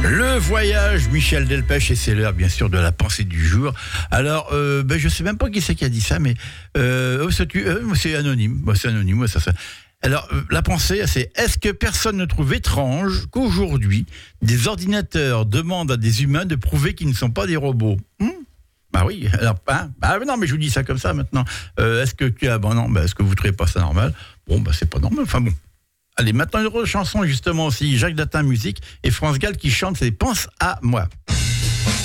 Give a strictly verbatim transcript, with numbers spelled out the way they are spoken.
Le voyage, Michel Delpech, et c'est l'heure bien sûr de la pensée du jour. Alors, euh, ben, je sais même pas qui c'est qui a dit ça, mais euh, c'est, euh, c'est anonyme. Bon, c'est anonyme, ouais, ça, ça. Alors, euh, la pensée, c'est est-ce que personne ne trouve étrange qu'aujourd'hui, des ordinateurs demandent à des humains de prouver qu'ils ne sont pas des robots? hmm Bah oui, alors, hein, bah non, mais je vous dis ça comme ça maintenant. Euh, est-ce que tu as, bon non, bah, est-ce que vous trouvez pas ça normal? Bon, bah c'est pas normal, enfin bon. Allez, maintenant une autre chanson justement aussi, Jacques Datin musique et France Gall qui chante, c'est Pense à moi.